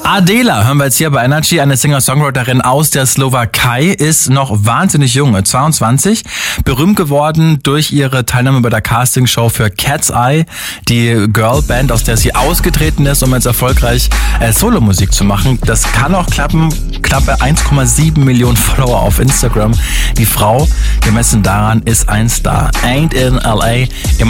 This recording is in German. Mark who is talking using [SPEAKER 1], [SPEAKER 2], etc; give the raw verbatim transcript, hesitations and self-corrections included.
[SPEAKER 1] Adela hören wir jetzt hier bei Energy, eine Singer-Songwriterin aus der Slowakei, ist noch wahnsinnig jung, zweiundzwanzig, berühmt geworden durch ihre Teilnahme bei der Castingshow für Cat's Eye, die Girlband, aus der sie ausgetreten ist, um jetzt erfolgreich äh, Solomusik zu machen. Das kann auch klappen, knappe eins Komma sieben Millionen Follower auf Instagram. Die Frau, gemessen daran, ist ein Star. Ain't in L A. Immer